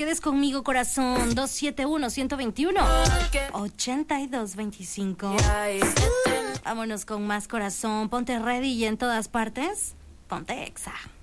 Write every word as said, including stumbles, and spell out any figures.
quedes conmigo, corazón. dos siete uno, uno dos uno, ocho dos dos cinco. Vámonos con más, corazón. Ponte ready y en todas partes, ponte Exa.